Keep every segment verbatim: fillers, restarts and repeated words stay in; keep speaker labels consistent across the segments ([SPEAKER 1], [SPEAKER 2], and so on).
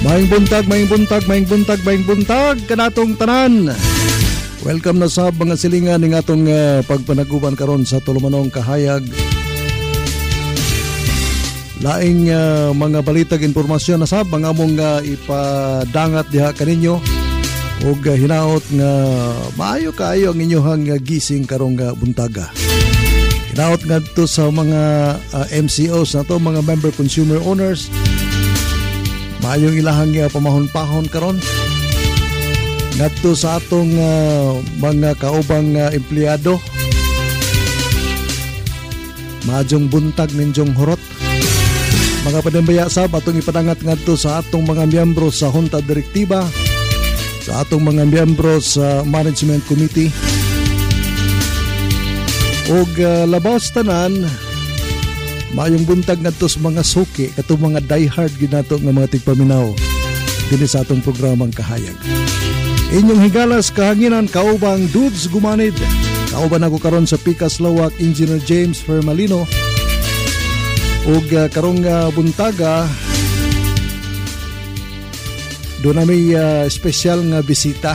[SPEAKER 1] Maing buntag, maing buntag, maing buntag, maing buntag kanatong tanan. Welcome na sa mga silingan ng atong uh, pagpanaguban karon sa tulumanong kahayag. Laing uh, mga balitag impormasyon na sab mga among uh, ipadangat diha kaninyo ug uh, hinaot nga maayo kaayo ang inyohang uh, gising karong uh, buntaga. Hinaot ngadto sa mga uh, M C Os na to, mga member consumer owners. Maayong ilahang uh, pamahon-pahon karon ngadto sa atong uh, mga kaubang uh, empleyado. Maayong buntag ninjong horot. Mga padambaya sab atong ipadangat ngadto sa atong mga miyembro sa Junta Direktiba, sa atong mga miyembro sa Management Committee. Og uh, labaw tanan, maayong buntag ngadto sa mga suki katong mga diehard ginato nga mga tigpaminaw dinhi sa atong programang kahayag. Inyong higalas kahanginan kaubang Dudes Gumanid. Kauban ako karon sa Picas Lawak Engineer James Fermalino. Og uh, karong uh, buntaga do na may uh, espesyal nga bisita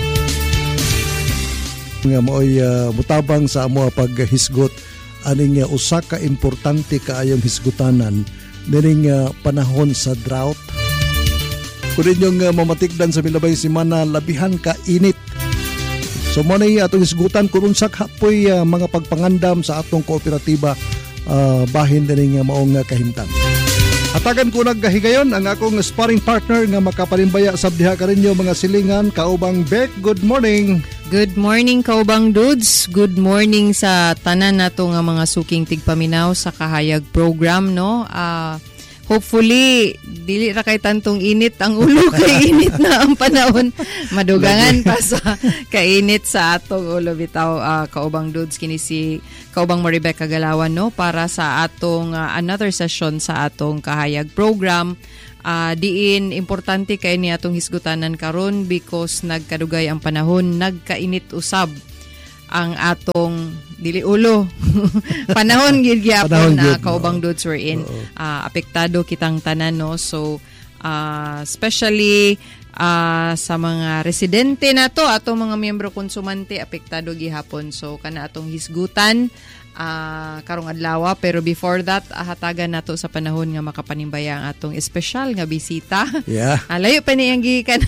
[SPEAKER 1] nga mo'y uh, mutabang sa amo paghisgot aning uh, usa ka importante kaayong hisgutanan nining uh, panahon sa drought. Kung inyong uh, mamatikdan sa milabay simana, labihan ka init. So mo na atong hisgutan kung unsa kapoy uh, mga pagpangandam sa atong kooperatiba uh, bahin nining uh, maong uh, kahimtang. Hatagan ko naggahigayon ang akong sparring partner nga makapalimbaya sa diha kaninyo mga silingan kaubang Beck. Good morning.
[SPEAKER 2] Good morning kaubang Dudes. Good morning sa tanan nato nga mga suking tigpaminaw sa kahayag program, no. Uh, hopefully dili ra kay tantong init ang ulo kay init na ang panahon. Madugangan pa sa kainit sa atong ulo bitaw, uh, kaubang Dudes, kini si kaubang Maribek Kagalawan, no, para sa atong uh, another session sa atong kahayag program. Uh, diin importante kay ni atong hisgutanan karon because nagkadugay ang panahon, nagkainit usab ang atong dili ulo panahon gid gyapon na uh, kaubang Dudes we're in. Uh, apektado kitang tanan, no. So uh, especially uh, sa mga residente nato, atong mga miyembro konsumante, apektado gihapon. So kana atong hisgutan Uh, karong adlaw, pero before that uh, hatagan nato sa panahon nga makapanimbaya ang atong espesyal nga bisita.
[SPEAKER 1] Yeah.
[SPEAKER 2] uh, layo pa niyang gikan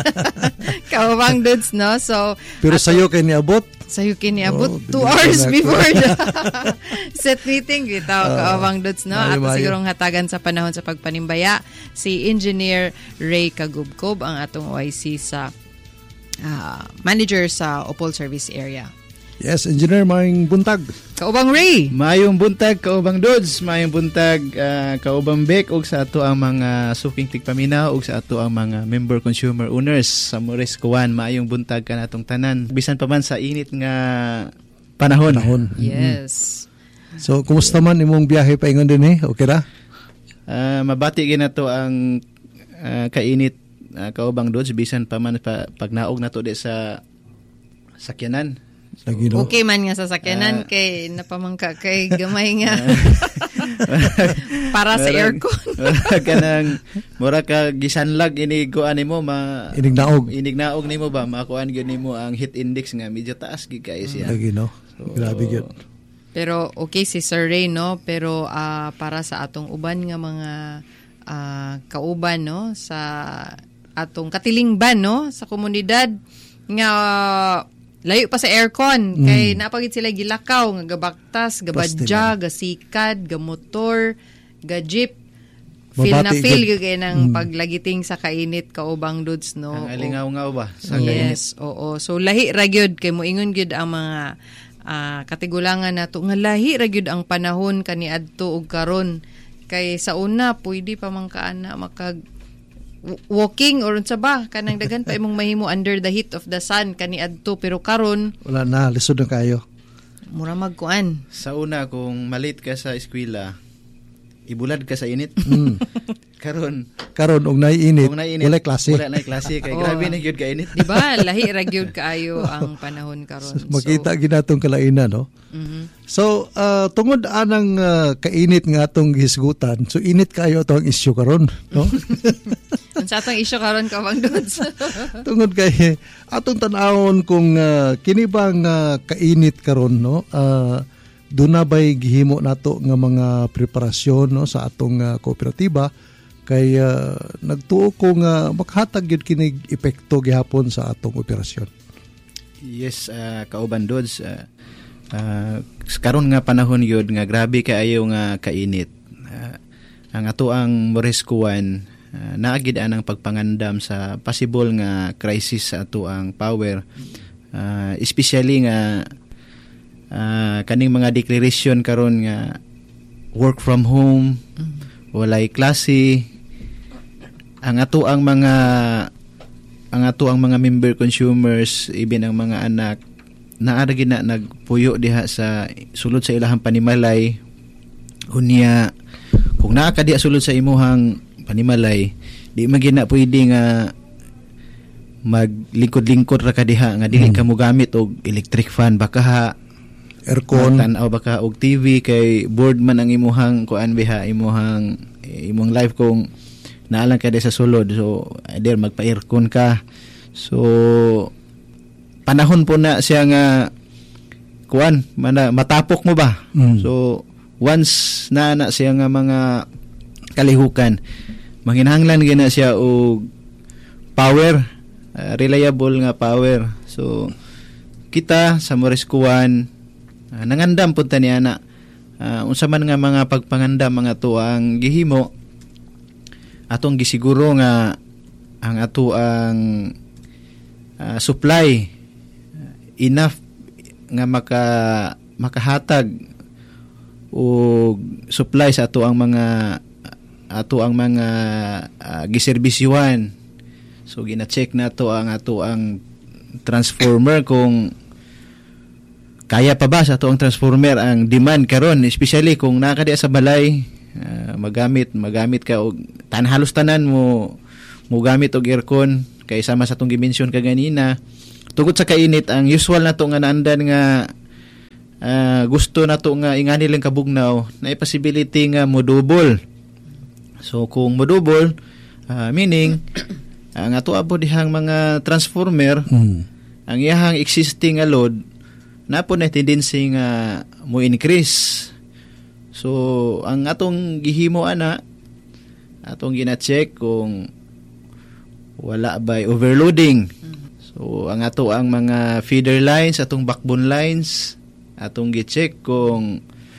[SPEAKER 2] kaubang Dudes, no. So
[SPEAKER 1] pero ato, sayo kay niabot
[SPEAKER 2] sayo kay niabot oh, two hours before the set meeting bitaw, uh, kaubang Dudes, no. At sigurong hatagan sa panahon sa pagpanimbaya si Engineer Ray Kagubkob, ang atong O I C sa uh, manager sa Opol Service Area.
[SPEAKER 1] Yes, Engineer, maayong buntag.
[SPEAKER 2] Kaubang Ray.
[SPEAKER 3] Maayong buntag, kaubang Dudes. Maayong buntag, uh, kaubang Beck, ug sa ato ang mga suking tigpaminaw, ug sa ato ang mga member consumer owners sa Mores Kuwan. Maayong buntag ka natong tanan. Bisan pa man sa init nga panahon.
[SPEAKER 1] panahon.
[SPEAKER 2] Yes.
[SPEAKER 1] Mm-hmm. So, kumusta man imong biyahe paingon din eh? Okay ra?
[SPEAKER 3] Uh, mabati gina to ang uh, kainit, uh, kaubang Dudes. Bisan pa man pa, pag naog na to di sa sakyanan.
[SPEAKER 1] Lagi, no?
[SPEAKER 2] Okay man nga sa sakyanan, uh, kay napamangka kay gamay nga para sa aircon.
[SPEAKER 3] Kanang mura ka gisanlag ini kuan nimo ma
[SPEAKER 1] inignaog.
[SPEAKER 3] Inignaog nimo ba makuan gyud nimo ang heat index nga medyo taas gid kay siya.
[SPEAKER 1] Lagi, no. So, grabe gyud.
[SPEAKER 2] Pero okay si Sir Ray, no, pero uh, para sa atong uban nga mga uh, kauban, no, sa atong katilingban, no, sa komunidad nga uh, layo pa sa aircon, mm. kay napagid sila gilakaw nga gabaktas, gabadya, gasikad, gamotor, gajip. Feel na feel gyud kay nang mm. paglagiting sa kainit, kaubang Dudes, no.
[SPEAKER 3] Ang alingaw-ngaw ba sa
[SPEAKER 2] yes, kainit? Oo. So lahi ra gyud kay moingon gyud ang mga uh, katigulangan nato nga lahi ra gyud ang panahon kaniadto ug karon. Kay sa una pwede pa man kaana makag walking or unsa ba kanang daghan pa imong mahimo under the heat of the sun kaniadto, pero karon
[SPEAKER 1] wala na, lisod na kayo.
[SPEAKER 2] Mura magkuan.
[SPEAKER 3] Sa una kung malate ka sa eskwela, ibulad ka sa init.
[SPEAKER 1] Mm.
[SPEAKER 3] karon
[SPEAKER 1] karon og naiinit,
[SPEAKER 3] kung naiinit,
[SPEAKER 1] wala klase.
[SPEAKER 3] Wala na klase kay
[SPEAKER 2] Oo.
[SPEAKER 3] grabe na gyud kainit.
[SPEAKER 2] Di ba? Lahi ra gyud kaayo ang panahon karon.
[SPEAKER 1] Makita ginatong kalainan, no?
[SPEAKER 2] Mhm.
[SPEAKER 1] So, uh, tungod anang uh, kainit nga atong hisgutan, so init kayo atong issue karon, no?
[SPEAKER 2] Unsa atong issue karon ka Bang Dudes?
[SPEAKER 1] Tungod kay atong tan-awon kung uh, kini bang uh, kainit karon, no? Uh, doon na ba'y gihimo nato nga mga preparasyon, no, sa atong uh, kooperatiba kay uh, nagtuo ko nga makhatag yun kinig epekto gihapon sa atong operasyon.
[SPEAKER 3] Yes, uh, kauban Dudes, uh, uh, karon nga panahon yun nga grabe kaayo nga kainit. Uh, ang ato ang moreskuan uh, naagid anang pagpangandam sa possible nga crisis sa ato ang power, uh, especially nga Uh, kaning mga declaration karon nga work from home, walay klase, ang ato ang mga ang ato ang mga member consumers, even ang mga anak naara gid na nagpuyo diha sa sulod sa ilahang panimalay. Unya kung naa ka diha sulod sa imuhang panimalay, di magina pwede nga maglingkod-lingkod ra ka diha nga dili ka mo gamit og electric fan, baka ha
[SPEAKER 1] Aircon,
[SPEAKER 3] tan-aw baka og T V kay board man ang imuhang kuan biha, imuhang imong life kung naalang ka sa sulod, so either magpa-aircon ka. So panahon po na siya nga kuan mana matapok mo ba.
[SPEAKER 1] Mm.
[SPEAKER 3] So once na na siya nga mga kalihukan, manginahanglan gina siya og power, uh, reliable nga power. So kita sa Moriscuan Uh, nangandam punta niya na uh, unsa man nga mga pagpangandam mga to ang gihimo atong gisiguro nga ang ato ang uh, supply uh, enough nga maka makahatag o supply sa ato ang mga ato ang mga uh, giserbisyuhan. So gina-check na to ang ato ang transformer kung kaya pa ba sa ato ang transformer ang demand karon, especially kung nakadiya sa balay, uh, magamit magamit ka og tan halos tanan mo mo gamit og aircon kay sama sa tong gi-mention kaganina. Tugod sa kainit, ang usual nato nga naandan nga uh, gusto nato nga ingani lang kabugnaw na possibility nga mo double. So kung mo double, uh, meaning ang ato abo dihang mga transformer,
[SPEAKER 1] mm.
[SPEAKER 3] ang iyahang existing nga load na po na tendency nga mo increase. So ang atong gihimo ana, atong gina-check kung wala ba overloading. So ang ato ang mga feeder lines, atong backbone lines, atong gi-check kung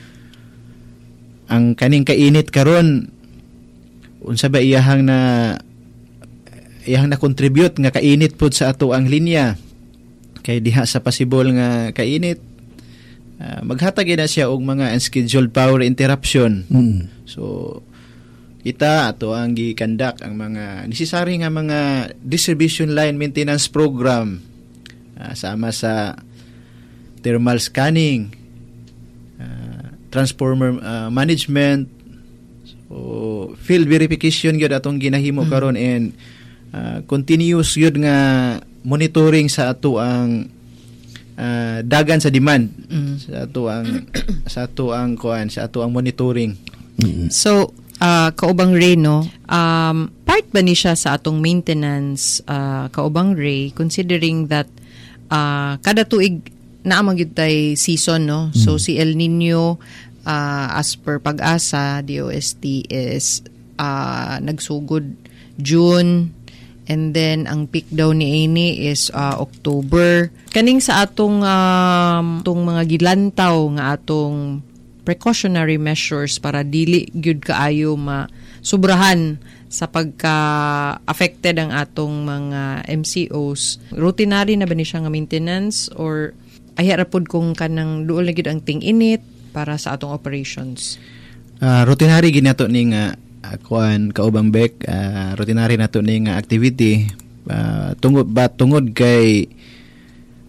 [SPEAKER 3] ang kaning kainit karon unsa ba iyahang na iyahang na contribute nga kainit pud sa ato ang linya. Kay diha sa possible nga kainit, uh, maghatag na siya og mga unscheduled power interruption.
[SPEAKER 1] Mm.
[SPEAKER 3] So kita ato ang gi-conduct ang mga necessary nga mga distribution line maintenance program, uh, sama sa thermal scanning, uh, transformer uh, management, so field verification gyud atong ginahimo mm. karon, and uh, continuous gyud nga monitoring sa ato ang uh, dagan sa demand, mm. sa ato ang sa ato ang kuan sa ato ang monitoring.
[SPEAKER 1] Mm.
[SPEAKER 2] So uh, kaubang Ray, no, um, part ba ni siya sa atong maintenance, uh, kaubang Ray, considering that uh, kada tuig naamang gyud tay season, no? Mm. So si El Nino, uh, as per Pag-asa D O S T is uh, nagsugod June, and then ang peak daw ni Amy is uh, October. Kaning sa atong um, tong mga gilantaw nga atong precautionary measures para dili gyud kaayo ma-subrahan sa pagka-affected ang atong mga M C Os. Routinary na ba ni siya nga maintenance, or ayara pod kung kanang duol na gyud ang ting-init para sa atong operations?
[SPEAKER 3] Uh, routinary ginato ni nga kuan kaubang Bek, uh, routinary nato ni nga activity, uh, tungod ba tungod kay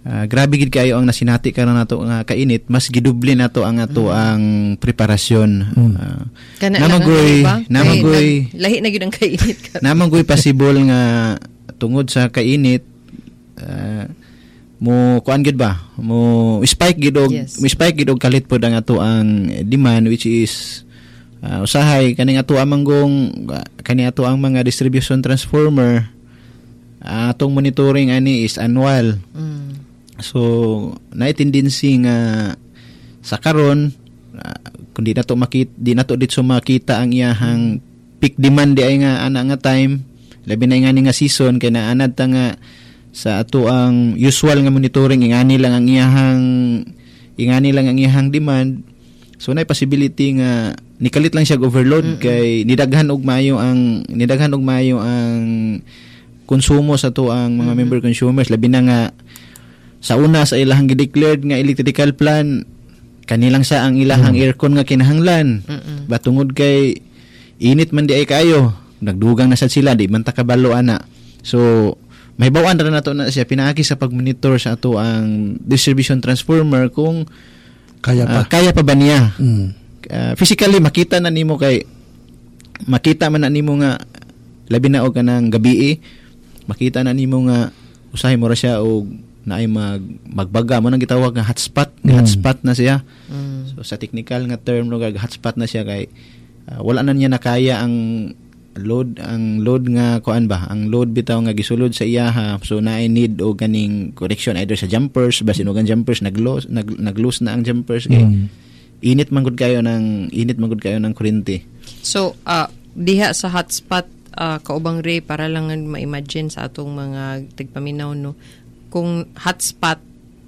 [SPEAKER 3] uh, grabe gid kayo ang nasinati karon nato nga kainit, mas giduble nato ang ato mm. ang preparasyon. Mm. Uh, namagoy, namagoy,
[SPEAKER 2] lahi na gyud ang kainit karon.
[SPEAKER 3] Namagoy possible nga tungod sa kainit uh, mo kuan gid ba? Mo spike gid og yes. mo spike gid og kalit pod ang ato ang demand, which is uh, usahay kaning ato ang manggong uh, kani ato ang mga distribution transformer. Uh, atong monitoring ani is annual. Mm. So naitendency nga sa karon uh, kun di nato makita di nato ditso makita ang iyahang peak demand di ay nga ana nga time, labi na nga ni nga season kay naanad ta nga sa ato ang usual nga monitoring ingani lang ang iyahang ingani lang ang iyahang demand. So nay possibility nga nikalit lang siya overload. Mm-mm. Kay nidaghan og maayo ang nidaghan og maayo ang konsumo sa to ang mga mm-hmm. member consumers, labi na nga sa una sa ilahang gideclared nga electrical plan kanilang sa ang ilahang mm-hmm. aircon nga kinahanglan. Mm-hmm. Batungod kay init man di ay kayo, nagdugang na sad sila, di man ta kabalo ana. So may bawaan ra nato na siya pinaagi sa pagmonitor sa ato ang distribution transformer kung
[SPEAKER 1] kaya pa
[SPEAKER 3] uh, kaya pa ba niya.
[SPEAKER 1] Mm.
[SPEAKER 3] Uh, physically makita na nimo kay makita man na nimo nga labi na og kanang gabi, makita na nimo nga usahay mo ra siya og naay mag magbaga mo nang gitawag nga hotspot, mm. hotspot na siya. Mm. So sa technical nga term no hotspot na siya kay uh, wala na niya nakaya ang load ang load nga kuan ba ang load bitaw nga gisulod sa iyaha. So naay need og ganing correction either sa jumpers basin og ang jumpers nag-loose nag, nag-loose na ang jumpers kay mm. init man gud kayo ng init man gud kayo ng kuryente.
[SPEAKER 2] So uh, diha sa hotspot uh, kaubang Ray para lang ma-imagine sa atong mga tigpaminaw no, kung hotspot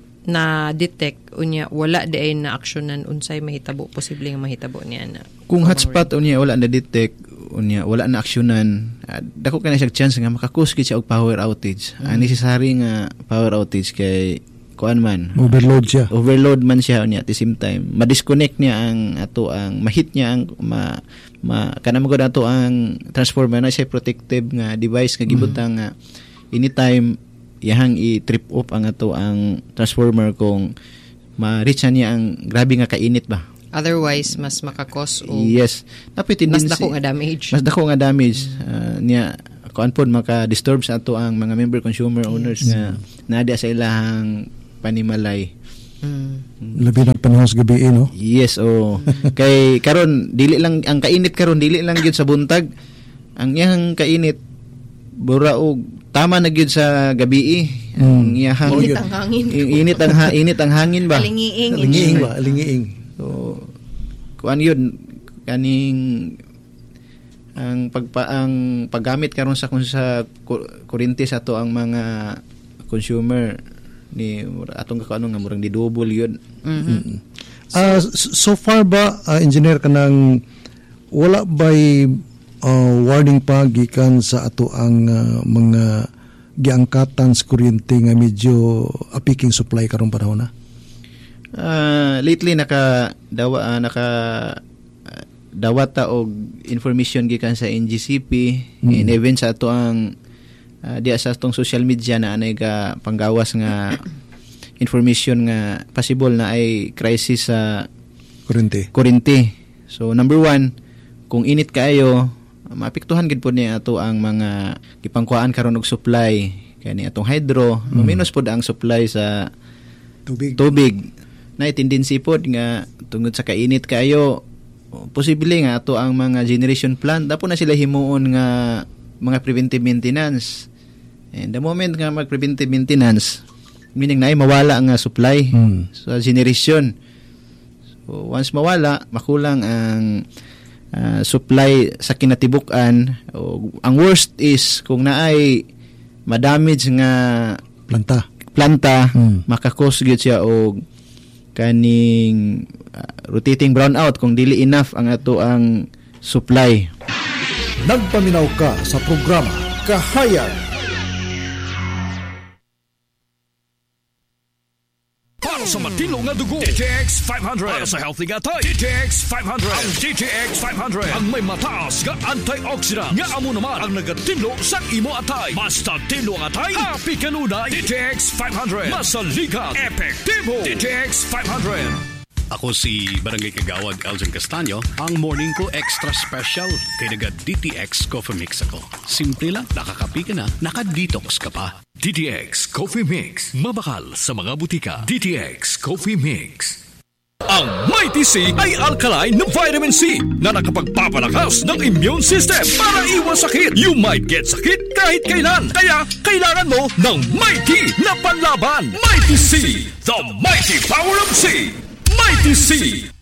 [SPEAKER 2] na detect unya wala di ay na aksyonan unsay mahitabo posible nga mahitabo niya na
[SPEAKER 3] kung hotspot unya wala na detect unya wala na aksyonan uh, dako ka na siya chance nga makakus gid siya og power outage. Mm. Ang necessary nga power outage kay kuan man
[SPEAKER 1] overload siya
[SPEAKER 3] overload man siya unya at the same time ma-disconnect niya ang ato ang ma-hit niya ang ma, ma kanang magud ato ang transformer na siya protective nga device nga gibutang nga mm. anytime yahang i-trip off ang ato ang transformer kung ma-reach niya ang grabe nga kainit ba.
[SPEAKER 2] Otherwise mas makakos o
[SPEAKER 3] yes napitin
[SPEAKER 2] mas dako nga damage
[SPEAKER 3] mas dako nga damage uh, niya kuan pod maka-disturb sa ato ang mga member consumer owners yes. nga nadia sa ilahang panimalay.
[SPEAKER 2] Mm.
[SPEAKER 1] Labi na panahon sa gabi no.
[SPEAKER 3] Yes oh. Kay karon dili lang ang kainit karon dili lang gyud sa buntag, ang iyang kainit bura og tama na gyud sa gabi. Mm. Ang iyang
[SPEAKER 2] init ang hangin.
[SPEAKER 3] Init ang ha, init ang hangin ba?
[SPEAKER 2] Alingiing.
[SPEAKER 1] Alingiing ba? Alingiing.
[SPEAKER 3] So kuan yun kaning ang pagpa ang paggamit karon sa kung sa kuryente sa to ang mga consumer ni atong kaano nga murang di double yun.
[SPEAKER 2] Mm-hmm.
[SPEAKER 1] Uh, so far ba uh, engineer kanang wala bay uh, warning pa gikan sa ato ang uh, mga giangkatan sa kuryente nga medyo apiking supply karong panahon na?
[SPEAKER 3] Uh, lately naka dawa uh, naka uh, dawata og information gikan sa N G C P mm-hmm. and even sa ato ang uh, di sa atong social media na anay ka panggawas nga information nga possible na ay crisis sa
[SPEAKER 1] kuryente.
[SPEAKER 3] Kuryente. So number one, kung init kaayo, maapektuhan gid pod niya ato ang mga gipangkuhaan karon og supply kani atong hydro, mm-hmm. minus pod ang supply sa
[SPEAKER 1] tubig.
[SPEAKER 3] Tubig. Na tendency pod nga tungod sa kainit kaayo posible nga ato ang mga generation plant dapat na sila himuon nga mga preventive maintenance. And the moment nga mag preventive maintenance meaning na ay mawala nga supply hmm. sa generation. So once mawala makulang ang uh, supply sa kinatibuk-an. O, ang worst is kung naay madamage nga
[SPEAKER 1] planta
[SPEAKER 3] planta
[SPEAKER 1] hmm.
[SPEAKER 3] makakos gyud siya og kaning uh, rotating brownout kung dili enough ang ato ang supply.
[SPEAKER 1] Nagpaminaw ka sa programa Kahayag.
[SPEAKER 4] Para sa nagatinlo nga dugo. D T X five hundred para sa healthy nga tayo. D T X five hundred. Ang D T X five hundred ang may mataas nga antioxidant nga amo naman ang nagatinlo sa imo atay. Basta tinlo nga atay, happy kanunay. D T X five hundred masaligat, epektibo. D T X five hundred.
[SPEAKER 5] Ako si Barangay Kagawad Elgin Castaño, ang morning ko extra special kay naga D T X Coffee Mix ako. Simple lang, nakakapi ka na, naka-detox ka pa.
[SPEAKER 4] D T X Coffee Mix, mabakal sa mga butika. D T X Coffee Mix. Ang Mighty C ay alkaline ng vitamin C na nakapagpapalakas ng immune system para iwas sakit. You might get sakit kahit kailan. Kaya kailangan mo ng Mighty na panlaban. Mighty C, the mighty power of C. Mighty C.